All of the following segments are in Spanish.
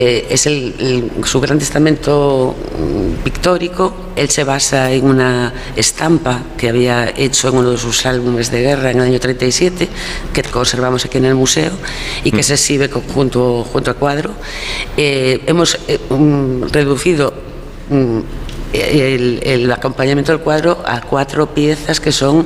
Es su gran testamento pictórico. Él se basa en una estampa que había hecho en uno de sus álbumes de guerra en el año 37, que conservamos aquí en el museo y que se exhibe junto al cuadro. Hemos reducido el acompañamiento del cuadro a 4 piezas que son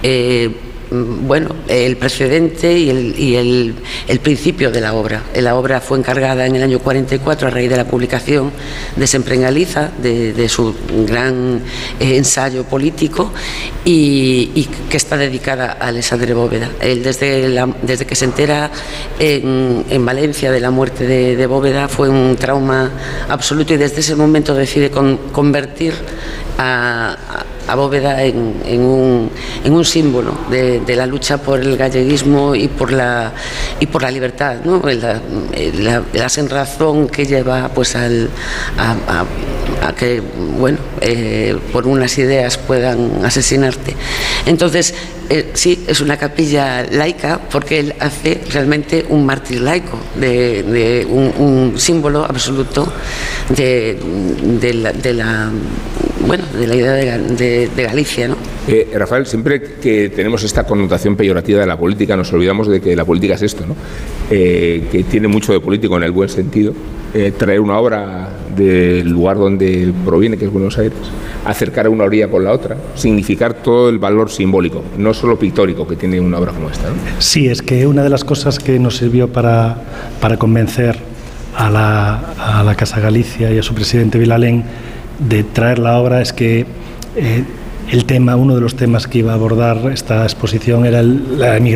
el precedente y el principio de la obra. La obra fue encargada en el año 44 a raíz de la publicación de Sempre en Galiza, de su gran ensayo político, y que está dedicada a Alexandre Bóveda. Él desde que se entera en Valencia de la muerte de Bóveda fue un trauma absoluto, y desde ese momento decide convertir a Bóveda en un símbolo de la lucha por el galleguismo y por la libertad, ¿no? La sinrazón que lleva pues a que por unas ideas puedan asesinarte. Entonces sí, es una capilla laica porque él hace realmente un mártir laico, de un símbolo absoluto de la idea de Galicia, ¿no? Rafael, siempre que tenemos esta connotación peyorativa de la política, nos olvidamos de que la política es esto, ¿no? Que tiene mucho de político en el buen sentido. Traer una obra del lugar donde proviene, que es Buenos Aires, acercar a una orilla con la otra, significar todo el valor simbólico, no solo pictórico, que tiene una obra como esta, ¿no? Sí, es que una de las cosas que nos sirvió para convencer a la Casa Galicia y a su presidente Vilalén de traer la obra es que uno de los temas que iba a abordar esta exposición era la emigración